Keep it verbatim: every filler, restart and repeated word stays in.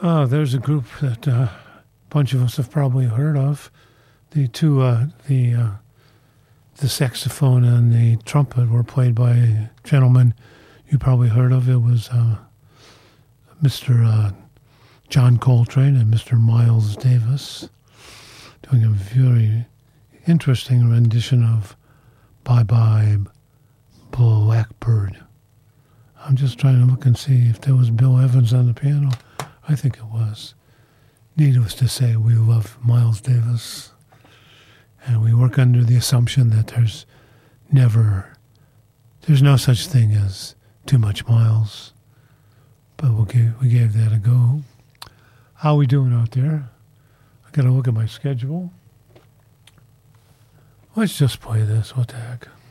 Uh, there's a group that uh, a bunch of us have probably heard of. The two, uh, the uh, the saxophone and the trumpet were played by a gentleman you probably heard of. It was uh, Mister Uh, John Coltrane and Mister Miles Davis doing a very interesting rendition of Bye Bye Blackbird. I'm just trying to look and see if there was Bill Evans on the piano. I think it was. Needless to say, we love Miles Davis. And we work under the assumption that there's never, there's no such thing as too much Miles. But we'll give, we gave that a go. How we doing out there? I got to look at my schedule. Let's just play this. What the heck?